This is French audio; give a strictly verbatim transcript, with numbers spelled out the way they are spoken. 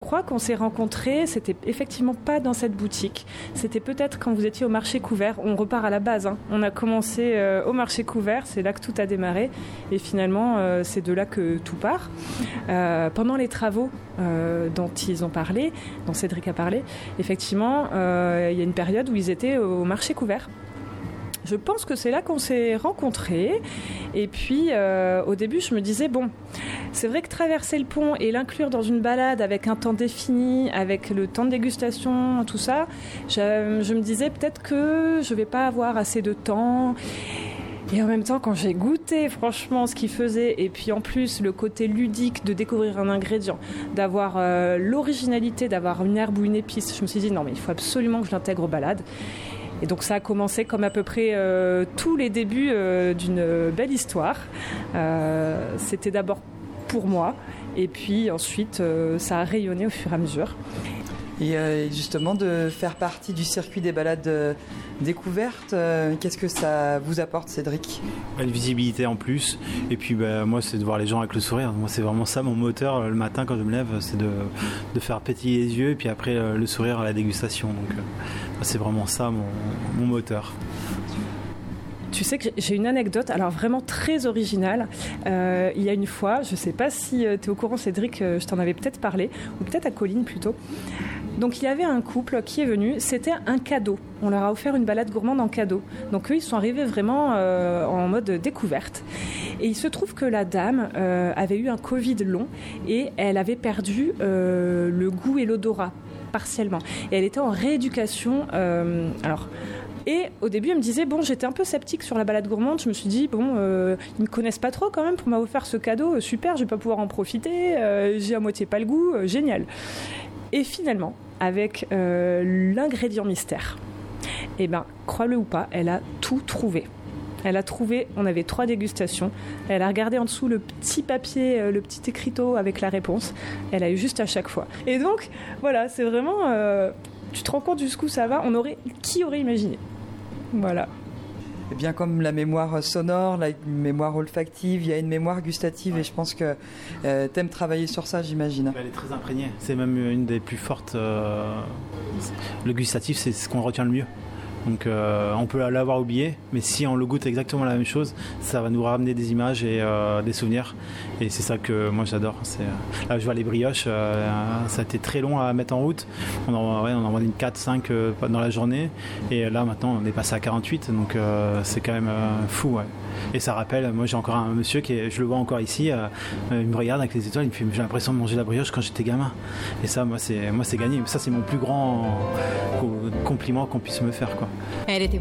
crois qu'on s'est rencontrés, c'était effectivement pas dans cette boutique. C'était peut-être quand vous étiez au marché couvert. On repart à la base. Hein. On a commencé euh, au marché couvert, c'est là que tout a démarré. Et finalement, euh, c'est de là que tout part. Euh, pendant les travaux euh, dont ils ont parlé, dont Cédric a parlé, effectivement, euh, il y a une période où ils étaient au marché couvert. Je pense que c'est là qu'on s'est rencontrés. Et puis, euh, au début, je me disais, bon, c'est vrai que traverser le pont et l'inclure dans une balade avec un temps défini, avec le temps de dégustation, tout ça, je, je me disais peut-être que je ne vais pas avoir assez de temps. Et en même temps, quand j'ai goûté franchement ce qu'il faisait, et puis en plus le côté ludique de découvrir un ingrédient, d'avoir euh, l'originalité, d'avoir une herbe ou une épice, je me suis dit, non mais il faut absolument que je l'intègre aux balades. Et donc ça a commencé comme à peu près euh, tous les débuts euh, d'une belle histoire. Euh, c'était d'abord pour moi, et puis ensuite euh, ça a rayonné au fur et à mesure. Et euh, justement, de faire partie du circuit des balades euh, découvertes, euh, qu'est-ce que ça vous apporte, Cédric ? Une visibilité en plus, et puis bah, moi c'est de voir les gens avec le sourire. Moi c'est vraiment ça mon moteur le matin quand je me lève, c'est de, de faire pétiller les yeux, et puis après le sourire à la dégustation. Donc euh, c'est vraiment ça mon, mon moteur. Tu sais que j'ai une anecdote, alors vraiment très originale. Euh, il y a une fois, je ne sais pas si tu es au courant, Cédric, je t'en avais peut-être parlé, ou peut-être à Colline plutôt. Donc il y avait un couple qui est venu, c'était un cadeau. On leur a offert une balade gourmande en cadeau. Donc eux, ils sont arrivés vraiment euh, en mode découverte. Et il se trouve que la dame euh, avait eu un Covid long et elle avait perdu euh, le goût et l'odorat partiellement. Et elle était en rééducation. Euh, alors... Et au début, elle me disait, bon, j'étais un peu sceptique sur la balade gourmande. Je me suis dit, bon, euh, ils ne me connaissent pas trop quand même pour m'avoir offert ce cadeau. Super, je vais pas pouvoir en profiter. Euh, j'ai à moitié pas le goût. Euh, génial. Et finalement, avec euh, l'ingrédient mystère, eh ben, crois-le ou pas, elle a tout trouvé. Elle a trouvé, on avait trois dégustations. Elle a regardé en dessous le petit papier, euh, le petit écriteau avec la réponse. Elle a eu juste à chaque fois. Et donc, voilà, c'est vraiment... Euh, tu te rends compte jusqu'où ça va ? On aurait, qui aurait imaginé ? Voilà. Et bien comme la mémoire sonore, la mémoire olfactive, il y a une mémoire gustative, ouais. Et je pense que euh, t'aimes travailler sur ça, j'imagine. Elle est très imprégnée. C'est même une des plus fortes. Euh... Le gustatif, c'est ce qu'on retient le mieux. Donc euh, on peut l'avoir oublié, mais si on le goûte exactement la même chose, ça va nous ramener des images et euh, des souvenirs. Et c'est ça que moi j'adore. C'est, euh, là je vois les brioches, euh, ça a été très long à mettre en route. On en, ouais, on en vendait une quatre cinq euh, dans la journée. Et là maintenant on est passé à quarante-huit, donc euh, c'est quand même euh, fou. Ouais. Et ça rappelle, moi j'ai encore un monsieur qui est, je le vois encore ici, euh, il me regarde avec les étoiles, il me fait j'ai l'impression de manger la brioche quand j'étais gamin. Et ça moi c'est, moi, c'est gagné. Ça c'est mon plus grand compliment qu'on puisse me faire, quoi. Elle était